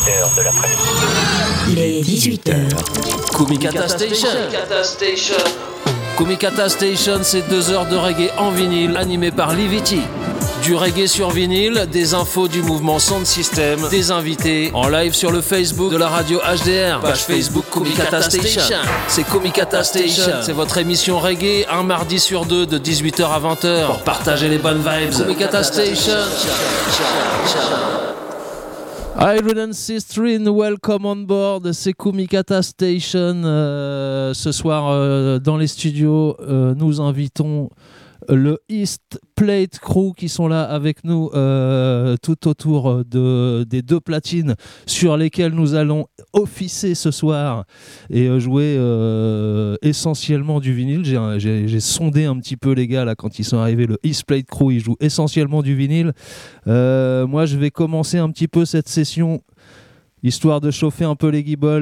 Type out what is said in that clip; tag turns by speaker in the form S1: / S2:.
S1: 18h de l'après-midi.
S2: Il est 18h.
S3: Kumikata Station. Kumikata Station, c'est 2 heures de reggae en vinyle animé par Liviti. Du reggae sur vinyle, des infos du mouvement Sound System, des invités en live sur le Facebook de la radio HDR, page Facebook Kumikata Station. C'est Kumikata Station, c'est votre émission reggae, un mardi sur 2 de 18h à 20h pour partager les bonnes vibes. Kumikata Station. Iron and Sistrin, welcome on board, c'est Kumikata Station. Ce soir, dans les studios, nous invitons le East Plate Crew qui sont là avec nous tout autour des 2 platines sur lesquelles nous allons officer ce soir et jouer essentiellement du vinyle. J'ai sondé un petit peu les gars là quand ils sont arrivés. Le East Plate Crew, ils jouent essentiellement du vinyle. Moi je vais commencer un petit peu cette session histoire de chauffer un peu les guibolles